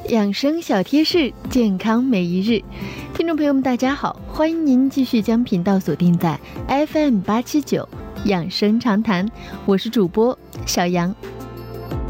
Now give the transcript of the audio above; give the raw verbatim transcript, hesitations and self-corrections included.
养生小贴士，健康每一日。听众朋友们大家好，欢迎您继续将频道锁定在 F M 八七九养生长谈，我是主播小杨。